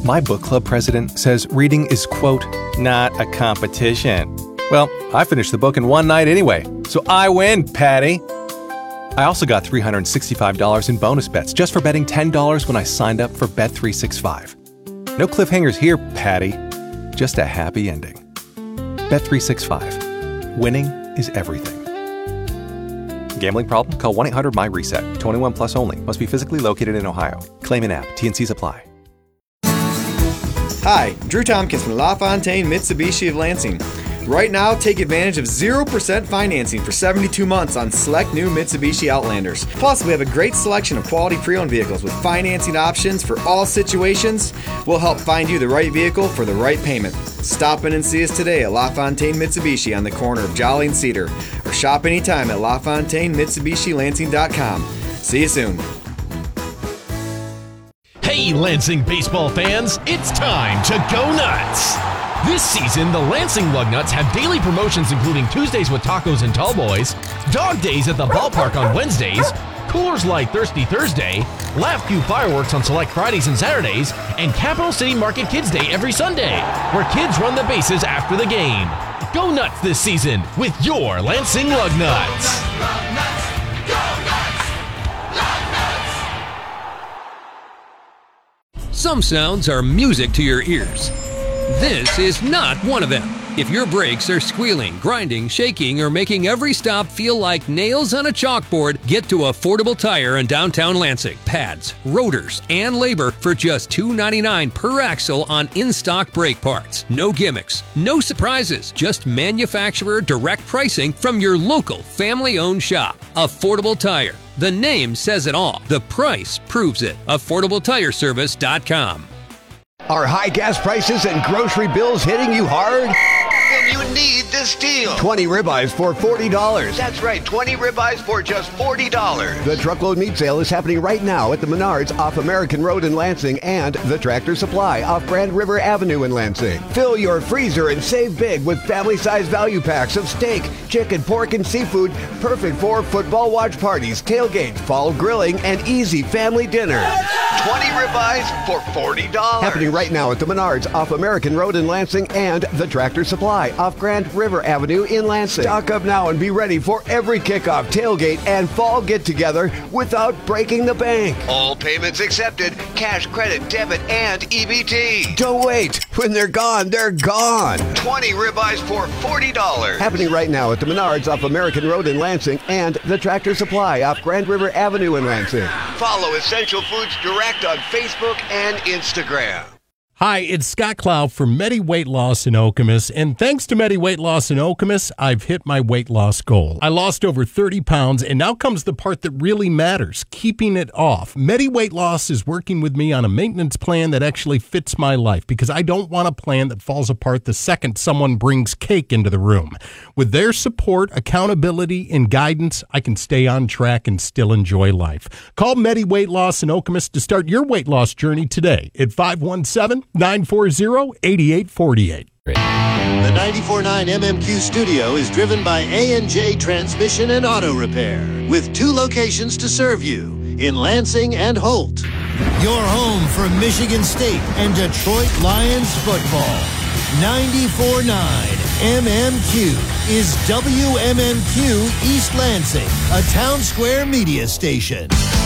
My book club president says reading is, quote, not a competition. Well, I finished the book in one night anyway, so I win, Patty. I also got $365 in bonus bets just for betting $10 when I signed up for Bet365. No cliffhangers here, Patty. Just a happy ending. Bet365. Winning is everything. Gambling problem? Call 1-800-MY-RESET. 21 plus only. Must be physically located in Ohio. Claim in app. T&Cs apply. Hi, Drew Tompkins from LaFontaine Mitsubishi of Lansing. Right now, take advantage of 0% financing for 72 months on select new Mitsubishi Outlanders. Plus, we have a great selection of quality pre-owned vehicles with financing options for all situations. We'll help find you the right vehicle for the right payment. Stop in and see us today at LaFontaine Mitsubishi on the corner of Jolly and Cedar, or shop anytime at LaFontaineMitsubishiLansing.com. See you soon. Hey, Lansing baseball fans, it's time to go nuts! This season, the Lansing Lugnuts have daily promotions including Tuesdays with tacos and tall boys, Dog Days at the ballpark on Wednesdays, Coors Light Thirsty Thursday, Laugh Cue fireworks on select Fridays and Saturdays, and Capital City Market Kids Day every Sunday, where kids run the bases after the game. Go nuts this season with your Lansing Lugnuts! Some sounds are music to your ears. This is not one of them. If your brakes are squealing, grinding, shaking, or making every stop feel like nails on a chalkboard, get to Affordable Tire in downtown Lansing. Pads, rotors, and labor for just $2.99 per axle on in-stock brake parts. No gimmicks, no surprises, just manufacturer direct pricing from your local family-owned shop. Affordable Tire. The name says it all. The price proves it. AffordableTireService.com. Are high gas prices and grocery bills hitting you hard? Then you need this deal. 20 ribeyes for $40. That's right, 20 ribeyes for just $40. The truckload meat sale is happening right now at the Menards off American Road in Lansing and the Tractor Supply off Grand River Avenue in Lansing. Fill your freezer and save big with family-size value packs of steak, chicken, pork, and seafood, perfect for football watch parties, tailgates, fall grilling, and easy family dinners. 20 ribeyes for $40. Happening right now at the Menards off American Road in Lansing and the Tractor Supply off Grand River Avenue in Lansing. Stock up now and be ready for every kickoff, tailgate, and fall get-together without breaking the bank. All payments accepted. Cash, credit, debit, and EBT. Don't wait. When they're gone, they're gone. 20 ribeyes for $40. Happening right now at the Menards off American Road in Lansing and the Tractor Supply off Grand River Avenue in Lansing. Follow Essential Foods Direct on Facebook and Instagram. Hi, it's Scott Clow from Medi Weight Loss in Okemos, and thanks to Medi Weight Loss in Okemos, I've hit my weight loss goal. I lost over 30 pounds, and now comes the part that really matters, keeping it off. Medi Weight Loss is working with me on a maintenance plan that actually fits my life, because I don't want a plan that falls apart the second someone brings cake into the room. With their support, accountability, and guidance, I can stay on track and still enjoy life. Call Medi Weight Loss in Okemos to start your weight loss journey today at 517-940-8848. The 94.9 MMQ studio is driven by A&J Transmission and Auto Repair, with 2 locations to serve you, in Lansing and Holt. Your home for Michigan State and Detroit Lions football. 94.9 MMQ is WMMQ East Lansing, a Town Square media station.